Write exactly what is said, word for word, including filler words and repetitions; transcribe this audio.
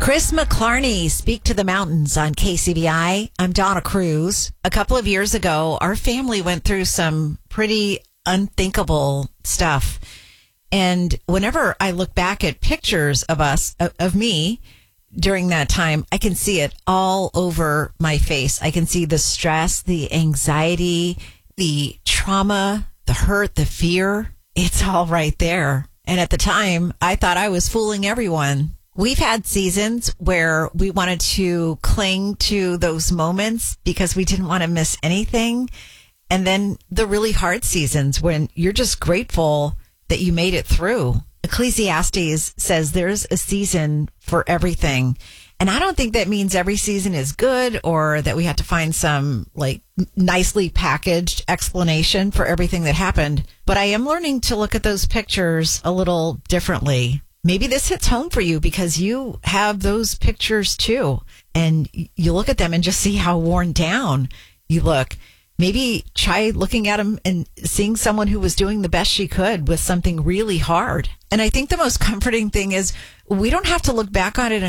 Chris McClarney, Speak to the Mountains on K C B I. I'm Donna Cruz. A couple of years ago, our family went through some pretty unthinkable stuff. And whenever I look back at pictures of us, of, of me during that time, I can see it all over my face. I can see the stress, the anxiety, the trauma, the hurt, the fear. It's all right there. And at the time, I thought I was fooling everyone. We've had seasons where we wanted to cling to those moments because we didn't want to miss anything. And then the really hard seasons when you're just grateful that you made it through. Ecclesiastes says there's a season for everything. And I don't think that means every season is good or that we have to find some like nicely packaged explanation for everything that happened. But I am learning to look at those pictures a little differently. Maybe this hits home for you because you have those pictures too. And you look at them and just see how worn down you look. Maybe try looking at them and seeing someone who was doing the best she could with something really hard. And I think the most comforting thing is we don't have to look back on it and